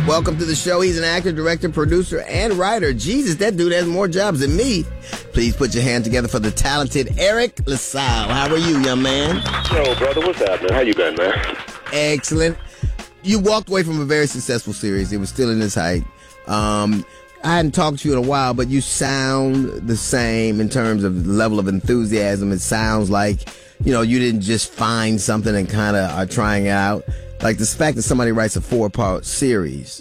Welcome to the show. He's an actor, director, producer, and writer. Jesus, that dude has more jobs than me. Please put your hand together for the talented Eric LaSalle. How are you, young man? Yo, brother, what's happening? How you been, man? Excellent. You walked away from a very successful series. It was still in its height. I hadn't talked to you in a while, but you sound the same in terms of the level of enthusiasm. It sounds like, you didn't just find something and kind of are trying it out. Like the fact that somebody writes a 4-part series,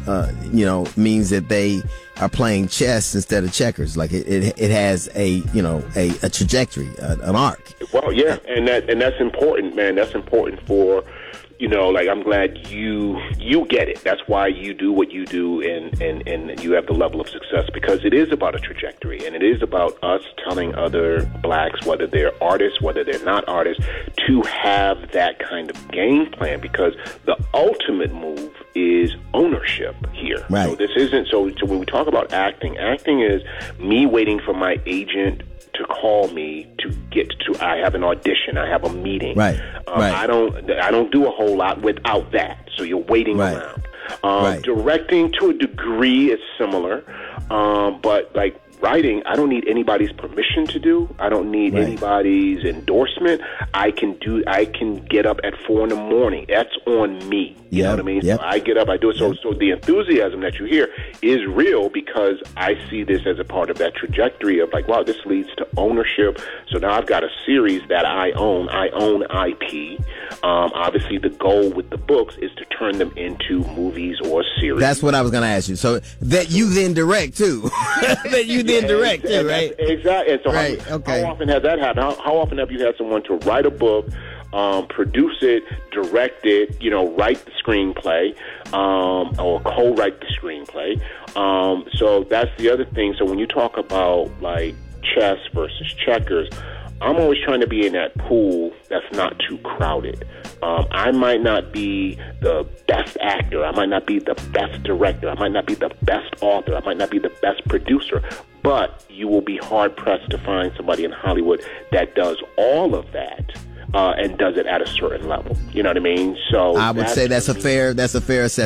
means that they are playing chess instead of checkers. Like it has a trajectory, an arc. Well, yeah, and that's important, man. That's important for, I'm glad you get it. That's why you do what you do and you have the level of success, because it is about a trajectory, and it is about us telling other blacks, whether they're artists, whether they're not artists, to have that kind of game plan, because the ultimate move is ownership here. Right. So this isn't, so when we talk about acting is me waiting for my agent to call me to get to, I have an audition, I have a meeting. Right. Right. I don't do a whole lot without that. So you're waiting around. Right. Directing to a degree is similar, but like writing, I don't need anybody's permission to do. I don't need anybody's endorsement. I can get up at 4 a.m. That's on me. You know what I mean? Yep. So I get up, I do it. So the enthusiasm that you hear is real, because I see this as a part of that trajectory of like, wow, this leads to ownership. So now I've got a series that I own. I own IP. Obviously, the goal with the books is to turn them into movies or series. That's what I was going to ask you. So that you then direct too. That you then direct too, right? Exactly. And so how often has that happened? How often have you had someone to write a book, produce it, direct it, write the screenplay, or co-write the screenplay? So that's the other thing. So when you talk about like chess versus checkers, I'm always trying to be in that pool that's not too crowded. I might not be the best actor. I might not be the best director. I might not be the best author. I might not be the best producer. But you will be hard-pressed to find somebody in Hollywood that does all of that and does it at a certain level. You know what I mean? So I would say that's a fair assessment.